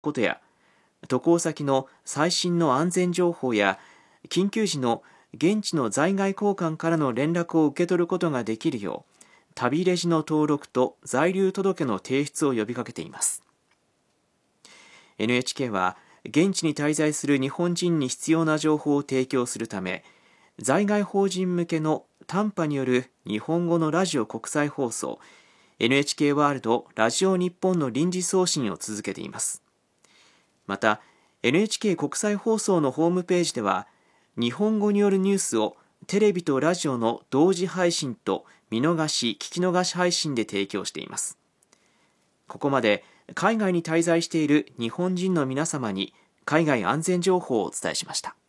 ことや、渡航先の最新の安全情報や緊急時の現地の在外公館からの連絡を受け取ることができるよう、旅レジの登録と在留届の提出を呼びかけています。NHK は現地に滞在する日本人に必要な情報を提供するため、在外邦人向けの短波による日本語のラジオ国際放送 NHK ワールドラジオ日本の臨時送信を続けています。また NHK 国際放送のホームページでは、日本語によるニュースをテレビとラジオの同時配信と見逃し・聞き逃し配信で提供しています。ここまで海外に滞在している日本人の皆様に海外安全情報をお伝えしました。